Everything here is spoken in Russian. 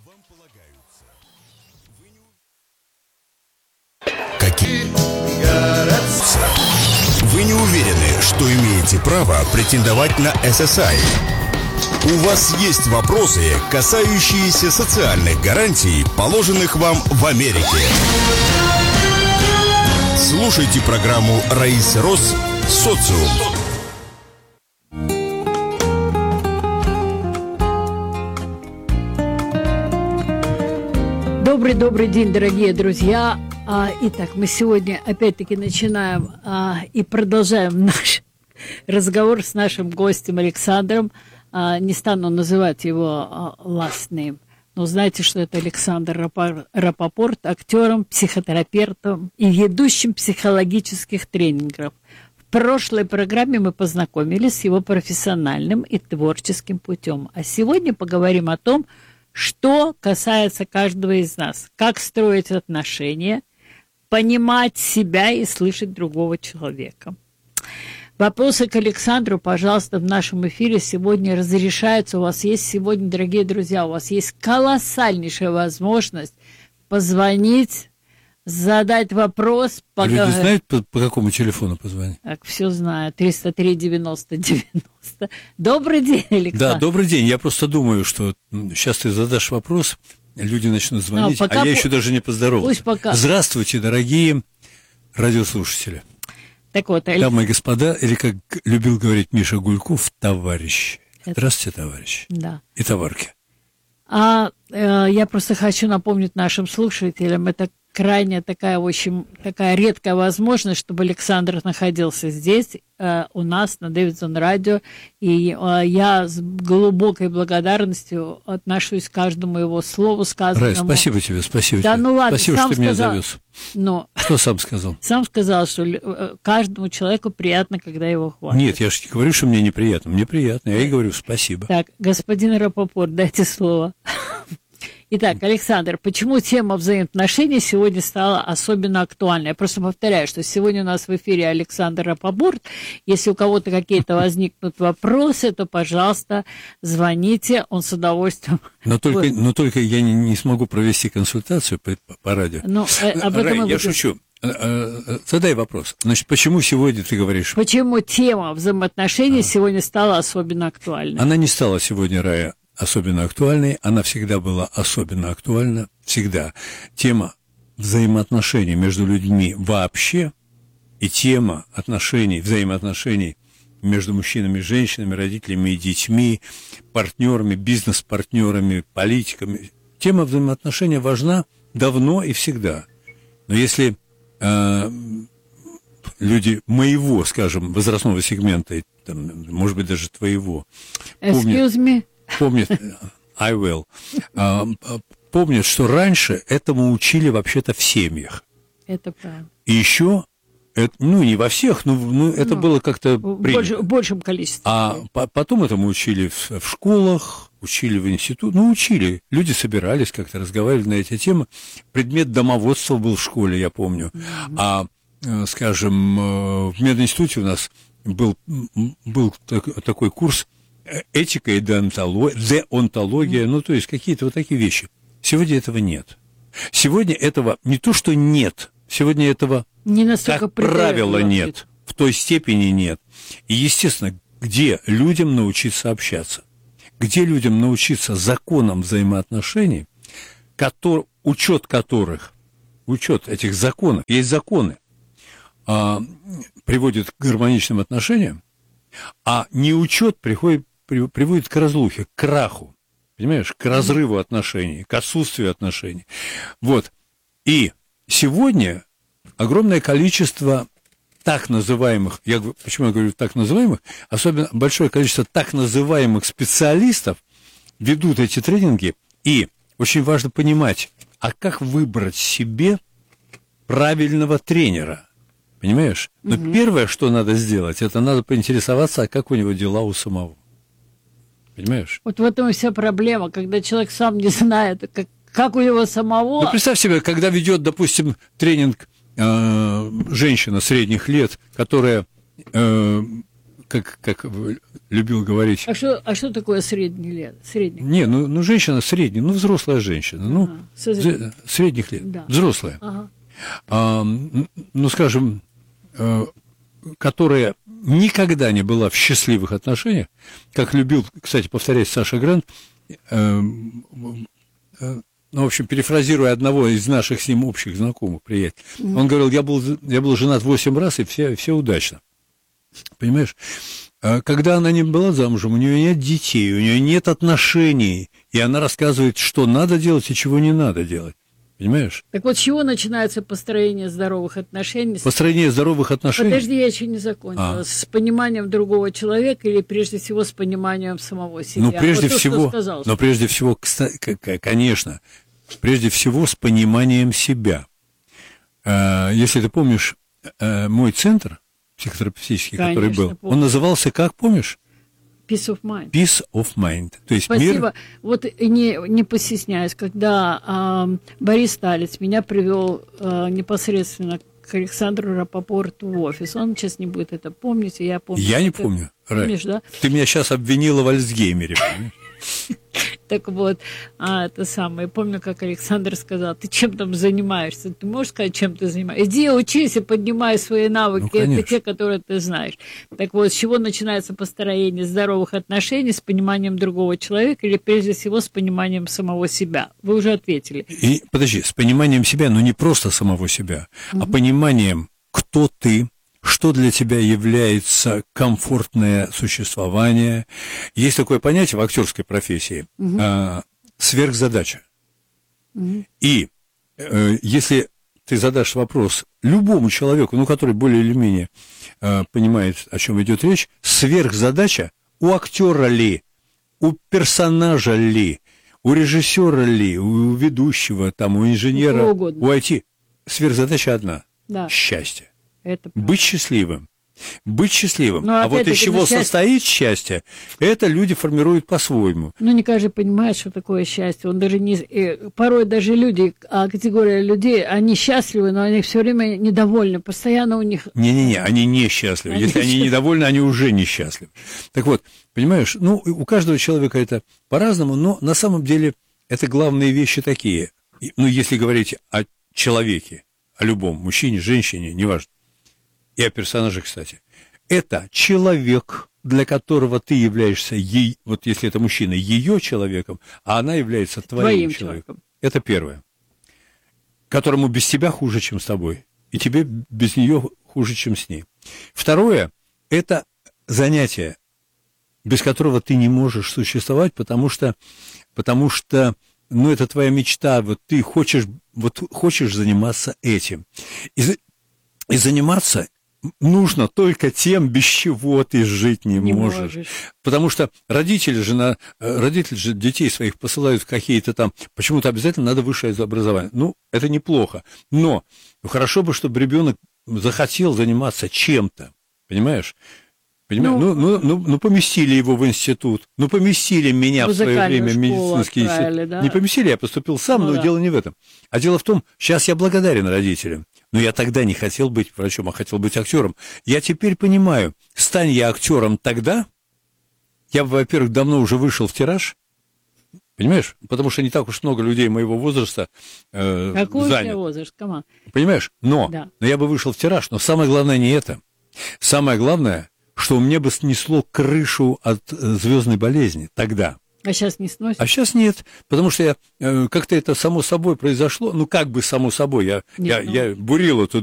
вам полагаются. Какие городца? Вы не уверены, что имеете право претендовать на SSI? У вас есть вопросы, касающиеся социальных гарантий, положенных вам в Америке. Слушайте программу Раисы Рос «Социум». Добрый день, дорогие друзья. Итак, мы сегодня опять-таки начинаем и продолжаем наш разговор с нашим гостем Александром. Не стану называть его last name, но знаете, что это Александр Рапопорт, актером, психотерапевтом и ведущим психологических тренингов. В прошлой программе мы познакомились с его профессиональным и творческим путем. А сегодня поговорим о том, что касается каждого из нас. Как строить отношения, понимать себя и слышать другого человека. Вопросы к Александру, пожалуйста, в нашем эфире сегодня разрешаются. У вас есть сегодня, дорогие друзья, у вас есть колоссальнейшая возможность позвонить, задать вопрос. Люди знают, по какому телефону позвонить? Так, все знаю. 303-90-90. Добрый день, Александр. Да, добрый день. Я просто думаю, что сейчас ты задашь вопрос, люди начнут звонить, я еще даже не поздоровался. Здравствуйте, дорогие радиослушатели. Так вот, дамы и господа, или, как любил говорить Миша Гульков, товарищи. Здравствуйте, товарищи. Да. И товарки. Я просто хочу напомнить нашим слушателям, это крайне такая редкая возможность, чтобы Александр находился здесь, у нас, на Дэвидсон радио, и я с глубокой благодарностью отношусь к каждому его слову сказанному. Рай, спасибо тебе, спасибо да, тебе. Ну ладно, спасибо, что ты меня завез. Что сам сказал? Сам сказал, что каждому человеку приятно, когда его хвалят. Нет, я же не говорю, что мне неприятно. Мне приятно, я и говорю спасибо. Так, господин Рапопорт, дайте слово. Итак, Александр, почему тема взаимоотношений сегодня стала особенно актуальной? Я просто повторяю, что сегодня у нас в эфире Александр Рапопорт. Если у кого-то какие-то возникнут вопросы, то, пожалуйста, звоните, он с удовольствием... Но только я не смогу провести консультацию по радио. Рай, я шучу. Задай вопрос. Значит, почему сегодня ты говоришь... Почему тема взаимоотношений сегодня стала особенно актуальной? Она не стала сегодня, Рая, особенно актуальной, она всегда была особенно актуальна, всегда. Тема взаимоотношений между людьми вообще и тема взаимоотношений между мужчинами и женщинами, родителями и детьми, партнерами, бизнес-партнерами, политиками. Тема взаимоотношений важна давно и всегда. Но если люди моего, скажем, возрастного сегмента, может быть, даже твоего, помнят, I will, помнят, что раньше этому учили вообще-то в семьях. Это правда. И еще, не во всех, но это было как-то принято. В большем количестве. А потом этому учили в школах, учили в институте, учили. Люди собирались, как-то разговаривали на эти темы. Предмет домоводства был в школе, я помню. Скажем, в мединституте у нас был такой курс этика и деонтология, то есть какие-то вот такие вещи. Сегодня этого нет. Сегодня этого не то, что нет, сегодня этого, не настолько, как правило, нет. В той степени нет. И, естественно, где людям научиться общаться? Где людям научиться законам взаимоотношений, учет этих законов, есть законы, приводит к гармоничным отношениям, а неучет приводит к разлухе, к краху, понимаешь, к разрыву отношений, к отсутствию отношений. Вот. И сегодня огромное количество так называемых, почему я говорю так называемых, особенно большое количество так называемых специалистов ведут эти тренинги, и очень важно понимать, а как выбрать себе правильного тренера, понимаешь? Но первое, что надо сделать, это надо поинтересоваться, а как у него дела у самого. Понимаешь? Вот в этом и вся проблема, когда человек сам не знает, как у него самого... Представь себе, когда ведет, допустим, тренинг женщина средних лет, которая как любил говорить... А что такое средний лет? Средний? Не, ну женщина средняя, взрослая женщина, средних лет, да. Взрослая. Ага. Скажем, которая никогда не была в счастливых отношениях, как любил, кстати, повторять Саша Грант, в общем, перефразируя одного из наших с ним общих знакомых, приятелей, он говорил, я был женат 8 раз, и все удачно. Понимаешь? Когда она не была замужем, у нее нет детей, у нее нет отношений, и она рассказывает, что надо делать и чего не надо делать. Понимаешь? Так вот, с чего начинается построение здоровых отношений? Построение здоровых отношений? Подожди, я еще не закончила. С пониманием другого человека или прежде всего с пониманием самого себя? Прежде всего, конечно, прежде всего с пониманием себя. Если ты помнишь, мой центр психотерапевтический, который был, помню. Он назывался, как помнишь? Peace of mind. Peace of mind. То есть спасибо. Мир... Вот не постесняюсь, когда Борис Талец меня привел непосредственно к Александру Рапопорту в офис. Он сейчас не будет это помнить, и я помню. Я не помню. Помнишь, да? Ты меня сейчас обвинила в Альцгеймере. Так вот, это самое. Помню, как Александр сказал, ты чем там занимаешься? Ты можешь сказать, чем ты занимаешься? Иди учись и поднимай свои навыки, это те, которые ты знаешь. Так вот, с чего начинается построение здоровых отношений, с пониманием другого человека или прежде всего с пониманием самого себя? Вы уже ответили. Подожди, с пониманием себя, но не просто самого себя, а пониманием, кто ты, что для тебя является комфортное существование. Есть такое понятие в актерской профессии сверхзадача. И если ты задашь вопрос любому человеку, который более или менее понимает, о чем идет речь, сверхзадача у актера ли, у персонажа ли, у режиссера ли, у ведущего, у инженера, у IT, сверхзадача одна – счастье. Быть счастливым. Быть счастливым. А вот из чего состоит счастье, это люди формируют по-своему. Не каждый понимает, что такое счастье. Он даже не... Порой даже люди, категория людей, они счастливы, но они все время недовольны. Постоянно у них... Не-не-не, они несчастливы. Если они недовольны, они уже несчастливы. Так вот, понимаешь, у каждого человека это по-разному, но на самом деле это главные вещи такие. Если говорить о человеке, о любом мужчине, женщине, неважно. И о персонаже, кстати. Это человек, для которого ты являешься, вот если это мужчина, ее человеком, а она является твоим человеком. Это первое. Которому без тебя хуже, чем с тобой. И тебе без нее хуже, чем с ней. Второе – это занятие, без которого ты не можешь существовать, потому что это твоя мечта, ты хочешь заниматься этим. И заниматься нужно только тем, без чего ты жить не можешь. Потому что родители же детей своих посылают в какие-то почему-то обязательно надо высшее образование. Это неплохо. Но хорошо бы, чтобы ребенок захотел заниматься чем-то. Понимаешь? Поместили его в институт, поместили меня в свое время в медицинский институт. Да? Не поместили, я поступил сам, но дело не в этом. А дело в том, сейчас я благодарен родителям, но я тогда не хотел быть врачом, а хотел быть актером. Я теперь понимаю, стань я актером тогда, я бы, во-первых, давно уже вышел в тираж, понимаешь? Потому что не так уж много людей моего возраста Какой у тебя возраст, команд? Понимаешь? Но я бы вышел в тираж, но самое главное не это. Самое главное, что у меня бы снесло крышу от звездной болезни тогда. А сейчас не сносит? А сейчас нет, потому что как-то это само собой произошло, как бы само собой, я бурил эту